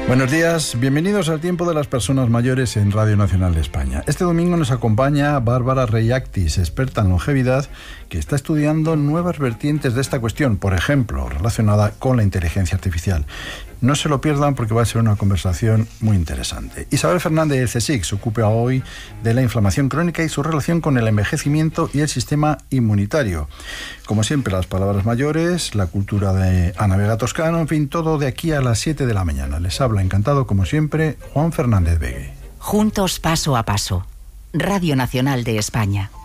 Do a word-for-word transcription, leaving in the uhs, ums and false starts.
Buenos días, bienvenidos al Tiempo de las Personas Mayores en Radio Nacional de España. Este domingo nos acompaña Bárbara Reyactis, experta en longevidad, que está estudiando nuevas vertientes de esta cuestión, por ejemplo, relacionada con la inteligencia artificial. No se lo pierdan porque va a ser una conversación muy interesante. Isabel Fernández de CSIC se ocupa hoy de la inflamación crónica y su relación con el envejecimiento y el sistema inmunitario. Como siempre, las palabras mayores, la cultura de Ana Vega Toscano, en fin, todo de aquí a las siete de la mañana. Les habla encantado, como siempre, Juan Fernández Vegue. Juntos paso a paso. Radio Nacional de España.